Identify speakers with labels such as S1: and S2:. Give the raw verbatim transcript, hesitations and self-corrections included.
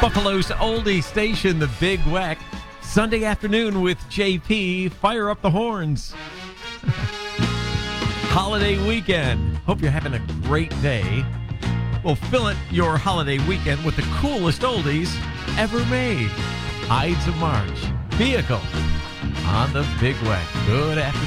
S1: Buffalo's oldie station, the Big Weck. Sunday afternoon with J P. Fire up the horns. Holiday weekend. Hope you're having a great day. Well, fill it your holiday weekend with the coolest oldies ever made. Ides of March. Vehicle on the Big Weck. Good afternoon.